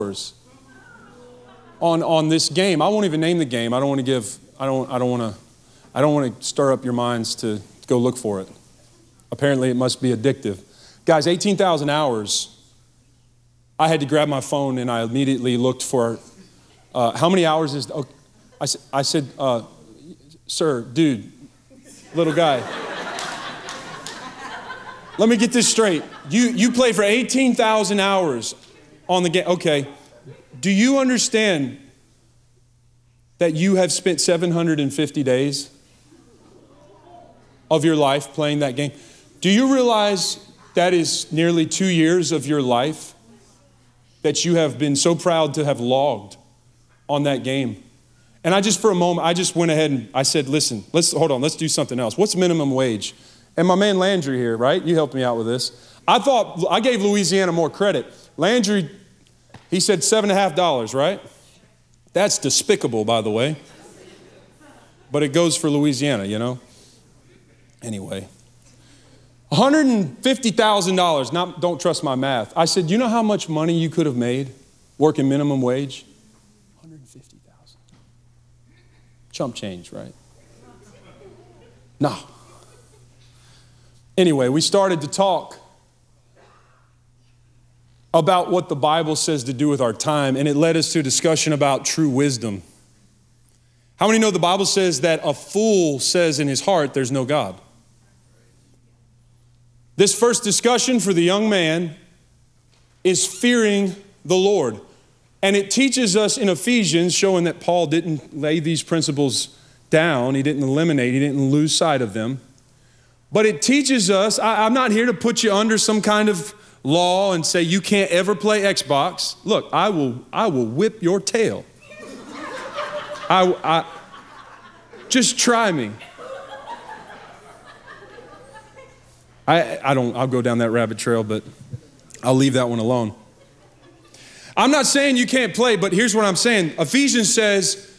on this game. I won't even name the game. I don't want to stir up your minds to go look for it. Apparently it must be addictive. Guys, 18,000 hours. I had to grab my phone and I immediately looked for how many hours is, I said, sir, dude, little guy. Let me get this straight. You play for 18,000 hours on the game. Okay. Do you understand that you have spent 750 days of your life playing that game? Do you realize that is nearly 2 years of your life that you have been so proud to have logged on that game? And I just went ahead and I said, listen, let's do something else. What's minimum wage? And my man Landry here, right? You helped me out with this. I gave Louisiana more credit. Landry, he said $7.50, right? That's despicable, by the way. But it goes for Louisiana, you know? Anyway. $150,000. Don't trust my math. I said, you know how much money you could have made working minimum wage? $150,000. Chump change, right? No. Anyway, we started to talk about what the Bible says to do with our time, and it led us to a discussion about true wisdom. How many know the Bible says that a fool says in his heart there's no God? This first discussion for the young man is fearing the Lord. And it teaches us in Ephesians, showing that Paul didn't lay these principles down. He didn't eliminate, he didn't lose sight of them. But it teaches us, I'm not here to put you under some kind of law and say you can't ever play Xbox. Look, I will whip your tail. Just try me. I'll go down that rabbit trail, but I'll leave that one alone. I'm not saying you can't play, but here's what I'm saying. Ephesians says